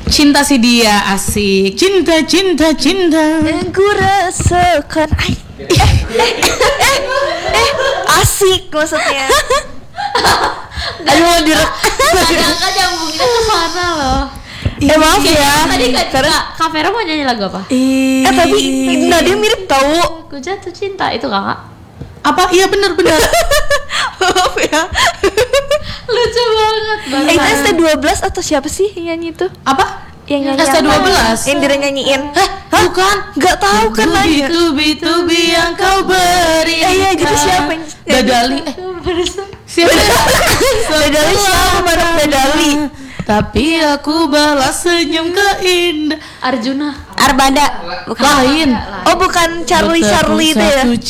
Cinta si dia asik. Cinta. Ku rasakan asik maksudnya. Aduh Kadang-kadang nyambungnya ke sana loh. maaf ya. Tadi Kak Vera mau nyanyi lagu apa? Tapi Nadia mirip tahu. Aku jatuh cinta itu kakak. Apa? Iya benar. Maaf ya. Lucu banget. Itu ST12 atau siapa sih yang nyanyi itu? Apa? Yang nyanyi ST12. Yang Dira nyanyiin. Bukan. Gak tahu kan nanya. Tubi yang kau beri. Iya gitu siapa yang Dadali. Siapa? Dadali siapa bareng Dadali? Tapi aku balas senyum keindah. Arjuna. Arbada bukan. Lain. Oh bukan Charlie itu ya. Satu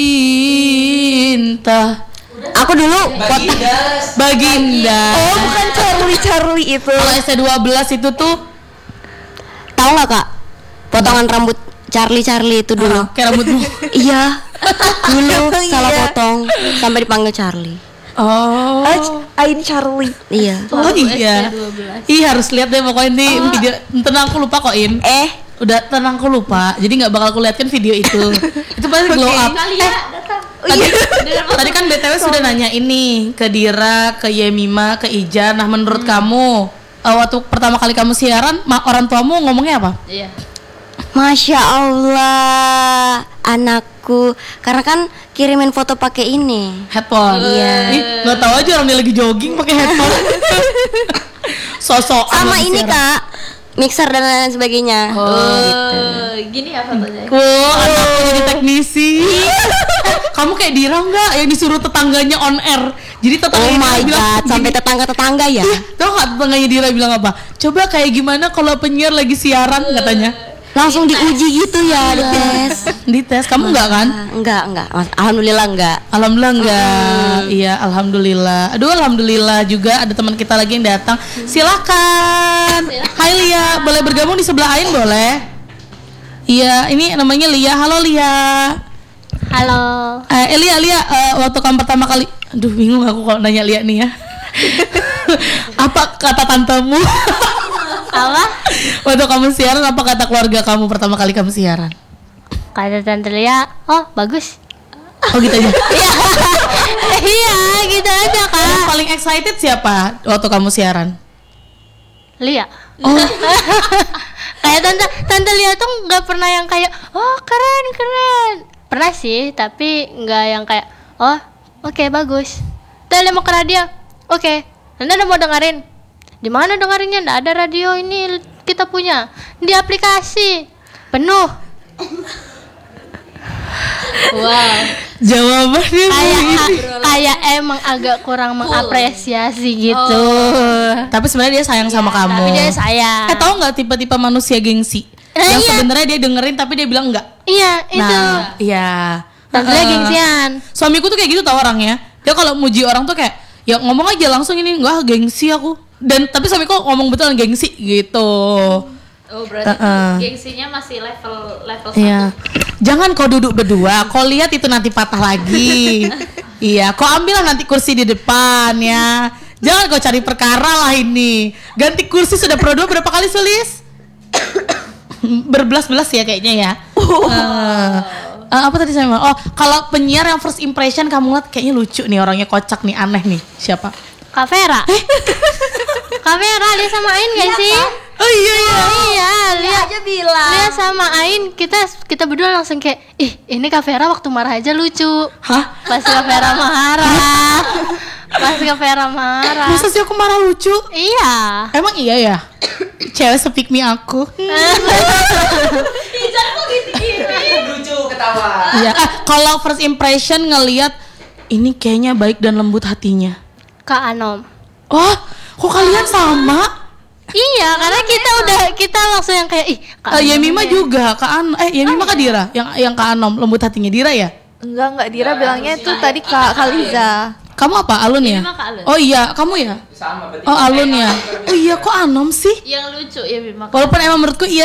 cinta. Aku dulu Baginda. Oh bukan Charlie itu. Kalau ST12 itu tuh Tahu nggak Kak? Potongan rambut Charlie itu dulu. kayak rambutmu. Iya. Dulu salah potong sampai dipanggil Charlie. Oh. Ain Charlie. Iya. Oh iya. Ih harus lihat deh pokoknya nih video. Tenang aku lupa kok Im. Udah tenang aku lupa. Jadi nggak bakal aku lihatkan video itu. Itu pasti glow up. Kali ya datang. Tadi kan BTW sudah nanya ini ke Dira, ke Yemima, ke Ijan. Nah menurut kamu waktu pertama kali kamu siaran, orang tuamu ngomongnya apa? Iya. Masya Allah, anakku. Karena kan kirimin foto pakai ini. Headphone. Iya. Ih, nggak tahu aja orang dia lagi jogging pakai headphone. Sosok Sama ini Kak, mixer dan lain sebagainya. Gitu. Gini ya fotonya. Anakku jadi teknisi. Kamu kayak Dira nggak yang disuruh tetangganya on air? Jadi tetangganya bilang, sampai tetangga ya. Tahu nggak tetangganya Dira bilang apa? Coba kayak gimana kalau penyiar lagi siaran katanya. Langsung diuji gitu ya, Dites. Kamu nggak kan? Enggak. Alhamdulillah enggak. Alhamdulillah enggak. Iya, alhamdulillah. Aduh, alhamdulillah juga ada teman kita lagi yang datang. Silakan. Hai Lia, boleh bergabung di sebelah Ain boleh? Iya, ini namanya Lia. Halo Lia. Halo. Lia, waktu kamu pertama kali, aduh bingung aku kalau nanya Lia nih ya. Apa kata tantemu? Apa? Waktu kamu siaran, apa kata keluarga kamu pertama kali kamu siaran? Kata Tante Lia, oh bagus. Oh gitu aja. Iya, gitu aja Kak. Yang paling excited siapa waktu kamu siaran? Lia. Oh. Kayak Tante Lia tuh nggak pernah yang kayak, oh keren. Pernah sih, tapi nggak yang kayak, oh oke, bagus. Tante mau ke radio, oke. Tante udah mau dengerin. Di mana dengerinnya? Nggak ada radio ini kita punya di aplikasi penuh. Wow. Jawabannya kayak emang agak kurang mengapresiasi gitu. Tapi sebenarnya dia sayang sama kamu. Tapi dia sayang. Tahu nggak tipe-tipe manusia gengsi? Yang sebenarnya dia dengerin tapi dia bilang enggak. Iya, itu. Iya. Tentunya gengsian. Suamiku tuh kayak gitu tau orangnya. Dia kalau muji orang tuh kayak ya ngomong aja langsung ini, enggak gengsi aku. Dan tapi suamiku ngomong betul gengsi gitu. Oh berarti gengsinya masih level 1. Iya. Jangan kau duduk berdua, kau lihat itu nanti patah lagi. Iya, kau ambillah nanti kursi di depan ya. Jangan kau cari perkara lah ini. Ganti kursi sudah pro 2 berapa kali Sulis? Berbelas-belas ya kayaknya ya. Apa tadi saya mau? Oh, kalau penyiar yang first impression kamu lihat kayaknya lucu nih, orangnya kocak nih, aneh nih. Siapa? Kak Vera. Kak Vera, dia sama Ain gak sih? Oh iya. Iya, lihat aja bilang. Dia sama Ain, kita berdua langsung kayak, ih ini Kak Vera waktu marah aja lucu. Hah? Pas Kak Vera marah. Masa sih aku marah lucu? Iya. Emang iya ya? Cewek speak me aku. Ijan kok gitu-gitu. Lucu ketawa. Iya. Kalau first impression ngelihat ini kayaknya baik dan lembut hatinya. Kak Anom. Oh, kok kalian sama? Iya, karena kita langsung yang kayak ih. Yemima juga, Kak Anom. Yemima Kak Dira, yang Kak Anom lembut hatinya Dira ya? Enggak Dira bilangnya itu tadi Kak Khaliza. Kamu apa? Alun ya? Yemima Kak Alun. Oh iya, kamu ya? Sama berarti. Oh Alun ya. Oh iya, kok Anom sih? Yang lucu ya Bima. Walaupun emang menurutku iya